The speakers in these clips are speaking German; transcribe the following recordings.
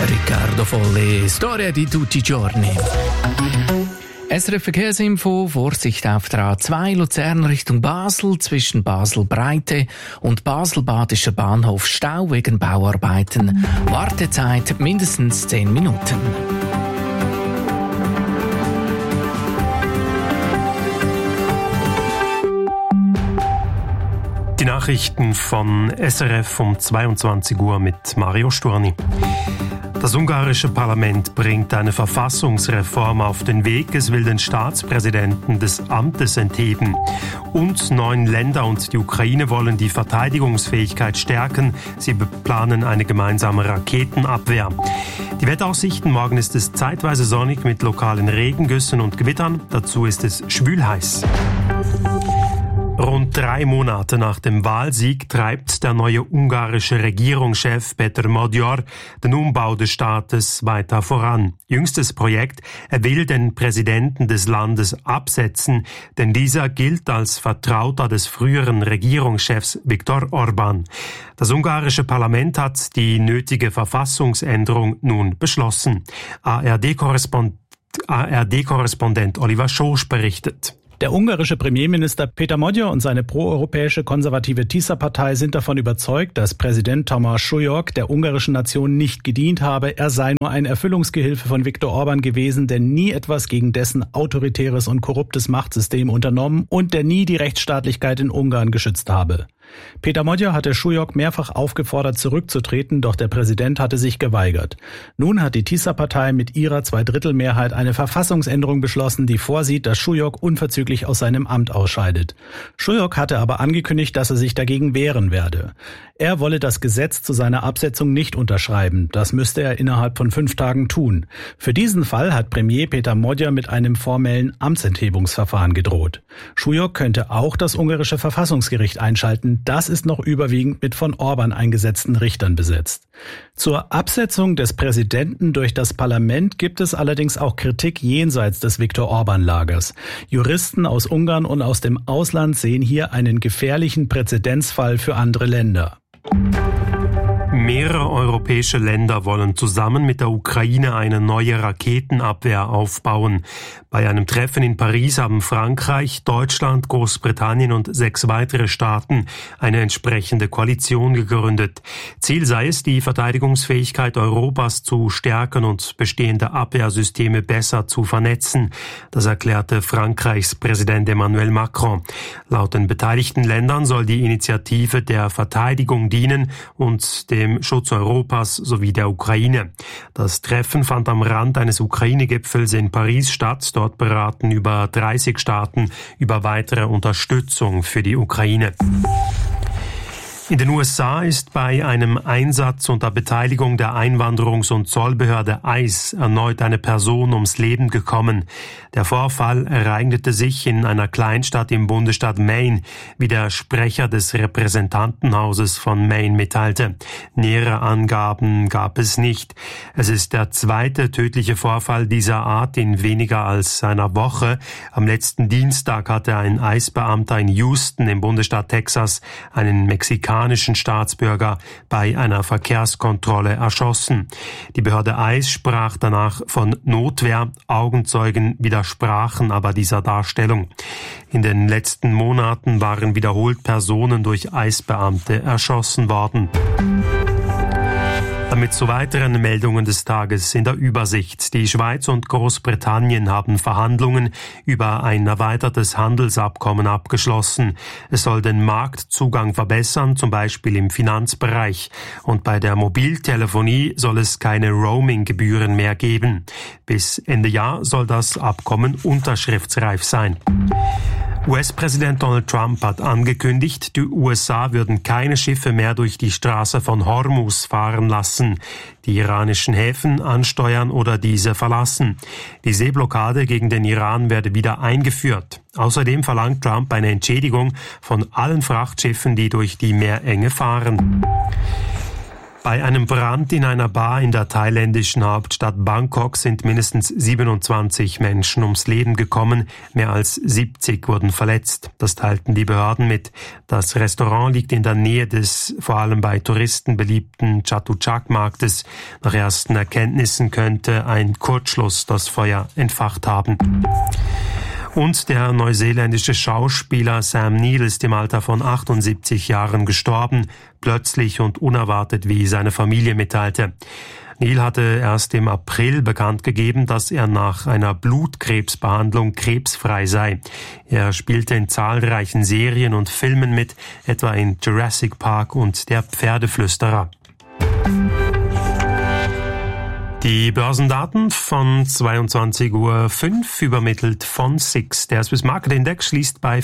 Riccardo Folli, Storia di tutti i giorni. SRF Verkehrsinfo, Vorsicht auf der A2 Luzern Richtung Basel, zwischen Basel-Breite und Basel-Badischer Bahnhof Stau wegen Bauarbeiten. Wartezeit mindestens 10 Minuten. Die Nachrichten von SRF um 22 Uhr mit Mario Sturni. Das ungarische Parlament bringt eine Verfassungsreform auf den Weg. Es will den Staatspräsidenten des Amtes entheben. Und 9 Länder und die Ukraine wollen die Verteidigungsfähigkeit stärken. Sie planen eine gemeinsame Raketenabwehr. Die Wetteraussichten: Morgen ist es zeitweise sonnig mit lokalen Regengüssen und Gewittern. Dazu ist es schwülheiß. Rund 3 Monate nach dem Wahlsieg treibt der neue ungarische Regierungschef Péter Magyar den Umbau des Staates weiter voran. Jüngstes Projekt: er will den Präsidenten des Landes absetzen, denn dieser gilt als Vertrauter des früheren Regierungschefs Viktor Orbán. Das ungarische Parlament hat die nötige Verfassungsänderung nun beschlossen. ARD-Korrespondent Oliver Schosch berichtet. Der ungarische Premierminister Péter Magyar und seine proeuropäische konservative Tisza-Partei sind davon überzeugt, dass Präsident Tamás Súlyog der ungarischen Nation nicht gedient habe. Er sei nur ein Erfüllungsgehilfe von Viktor Orbán gewesen, der nie etwas gegen dessen autoritäres und korruptes Machtsystem unternommen und der nie die Rechtsstaatlichkeit in Ungarn geschützt habe. Péter Magyar hatte Súlyog mehrfach aufgefordert, zurückzutreten, doch der Präsident hatte sich geweigert. Nun hat die Tisza-Partei mit ihrer 2/3-Mehrheit eine Verfassungsänderung beschlossen, die vorsieht, dass Súlyog unverzüglich aus seinem Amt ausscheidet. Súlyog hatte aber angekündigt, dass er sich dagegen wehren werde. Er wolle das Gesetz zu seiner Absetzung nicht unterschreiben. Das müsste er innerhalb von 5 Tagen tun. Für diesen Fall hat Premier Péter Magyar mit einem formellen Amtsenthebungsverfahren gedroht. Súlyog könnte auch das ungarische Verfassungsgericht einschalten. Das ist noch überwiegend mit von Orbán eingesetzten Richtern besetzt. Zur Absetzung des Präsidenten durch das Parlament gibt es allerdings auch Kritik jenseits des Viktor-Orbán-Lagers. Juristen aus Ungarn und aus dem Ausland sehen hier einen gefährlichen Präzedenzfall für andere Länder. Mehrere europäische Länder wollen zusammen mit der Ukraine eine neue Raketenabwehr aufbauen. Bei einem Treffen in Paris haben Frankreich, Deutschland, Großbritannien und 6 weitere Staaten eine entsprechende Koalition gegründet. Ziel sei es, die Verteidigungsfähigkeit Europas zu stärken und bestehende Abwehrsysteme besser zu vernetzen. Das erklärte Frankreichs Präsident Emmanuel Macron. Laut den beteiligten Ländern soll die Initiative der Verteidigung dienen und dem Schutz Europas sowie der Ukraine. Das Treffen fand am Rand eines Ukraine-Gipfels in Paris statt. Dort beraten über 30 Staaten über weitere Unterstützung für die Ukraine. In den USA ist bei einem Einsatz unter Beteiligung der Einwanderungs- und Zollbehörde ICE erneut eine Person ums Leben gekommen. Der Vorfall ereignete sich in einer Kleinstadt im Bundesstaat Maine, wie der Sprecher des Repräsentantenhauses von Maine mitteilte. Nähere Angaben gab es nicht. Es ist der 2. tödliche Vorfall dieser Art in weniger als einer Woche. Am letzten Dienstag hatte ein ICE-Beamter in Houston im Bundesstaat Texas einen mexikanischen Staatsbürger bei einer Verkehrskontrolle erschossen. Die Behörde ICE sprach danach von Notwehr. Augenzeugen widersprachen aber dieser Darstellung. In den letzten Monaten waren wiederholt Personen durch ICE-Beamte erschossen worden. Damit zu weiteren Meldungen des Tages in der Übersicht. Die Schweiz und Großbritannien haben Verhandlungen über ein erweitertes Handelsabkommen abgeschlossen. Es soll den Marktzugang verbessern, zum Beispiel im Finanzbereich. Und bei der Mobiltelefonie soll es keine Roaming-Gebühren mehr geben. Bis Ende Jahr soll das Abkommen unterschriftsreif sein. US-Präsident Donald Trump hat angekündigt, die USA würden keine Schiffe mehr durch die Straße von Hormuz fahren lassen, die iranischen Häfen ansteuern oder diese verlassen. Die Seeblockade gegen den Iran werde wieder eingeführt. Außerdem verlangt Trump eine Entschädigung von allen Frachtschiffen, die durch die Meerenge fahren. Bei einem Brand in einer Bar in der thailändischen Hauptstadt Bangkok sind mindestens 27 Menschen ums Leben gekommen, mehr als 70 wurden verletzt. Das teilten die Behörden mit. Das Restaurant liegt in der Nähe des vor allem bei Touristen beliebten Chatuchak-Marktes. Nach ersten Erkenntnissen könnte ein Kurzschluss das Feuer entfacht haben. Und der neuseeländische Schauspieler Sam Neill ist im Alter von 78 Jahren gestorben, plötzlich und unerwartet, wie seine Familie mitteilte. Neill hatte erst im April bekannt gegeben, dass er nach einer Blutkrebsbehandlung krebsfrei sei. Er spielte in zahlreichen Serien und Filmen mit, etwa in Jurassic Park und Der Pferdeflüsterer. Die Börsendaten von 22:05 Uhr übermittelt von SIX. Der Swiss Market Index schließt bei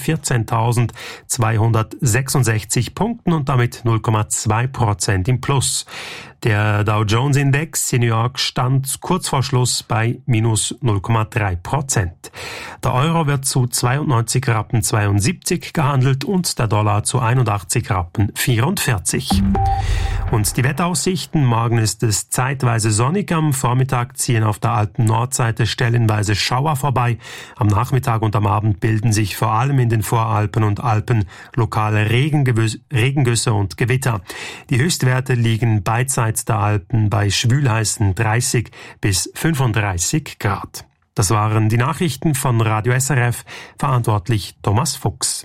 14.266 Punkten und damit 0,2% im Plus. Der Dow Jones Index in New York stand kurz vor Schluss bei minus 0,3%. Der Euro wird zu 92,72 Rappen gehandelt und der Dollar zu 81,44 Rappen. Und die Wetteraussichten: Morgen ist es zeitweise sonnig, am Vormittag ziehen auf der alten Nordseite stellenweise Schauer vorbei. Am Nachmittag und am Abend bilden sich vor allem in den Voralpen und Alpen lokale Regengüsse und Gewitter. Die Höchstwerte liegen beidseits der Alpen bei schwülheißen 30 bis 35 Grad. Das waren die Nachrichten von Radio SRF, verantwortlich Thomas Fuchs.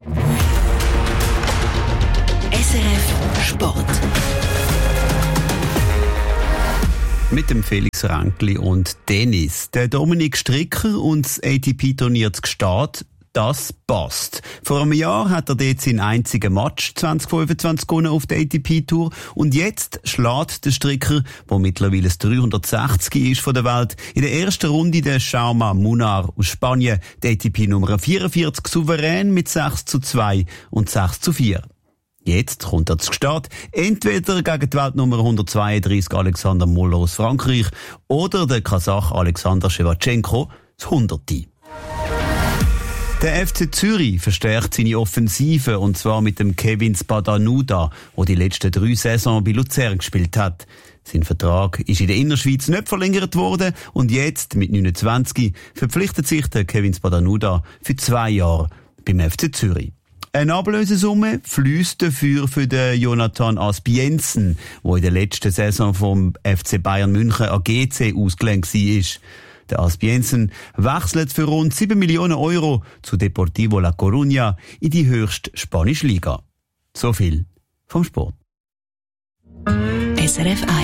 SRF Sport. Mit dem Felix Rankli und Tennis. Der Dominik Stricker und das ATP-Turnier zu Gstaad, das passt. Vor einem Jahr hat er dort seinen einzigen Match 2025 gewonnen auf der ATP-Tour und jetzt schlägt der Stricker, der mittlerweile das 360 ist von der Welt, in der ersten Runde der Jaume Munar aus Spanien, der ATP Nummer 44, souverän mit 6:2 und 6:4. Jetzt kommt er zu Gstaad, entweder gegen die Weltnummer 132 Alexander Muller aus Frankreich oder der Kasach Alexander Shevchenko, das 100. Der FC Zürich verstärkt seine Offensive, und zwar mit dem Kevin Spadanuda, der die letzten 3 Saisons bei Luzern gespielt hat. Sein Vertrag ist in der Innerschweiz nicht verlängert worden und jetzt, mit 29, verpflichtet sich der Kevin Spadanuda für 2 Jahre beim FC Zürich. Eine Ablösesumme fließt dafür für den Jonathan Aspiensen, der in der letzten Saison vom FC Bayern München an GC ausgelehnt war. Der Aspiensen wechselt für rund 7 Millionen Euro zu Deportivo La Coruña in die höchste spanische Liga. So viel vom Sport. SRF 1.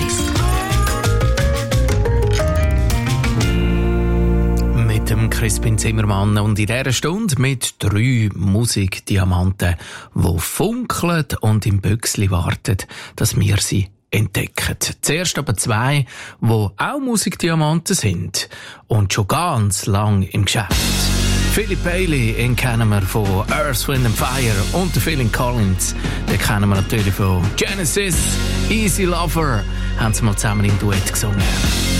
Mit dem Crispin Zimmermann und in dieser Stunde mit 3 Musikdiamanten, die funkeln und im Büchsli warten, dass wir sie entdecken. Zuerst aber 2, die auch Musikdiamanten sind und schon ganz lang im Geschäft. Philip Bailey, den kennen wir von Earth, Wind & Fire, und Phil Collins, den kennen wir natürlich von Genesis. Easy Lover haben sie mal zusammen im Duett gesungen.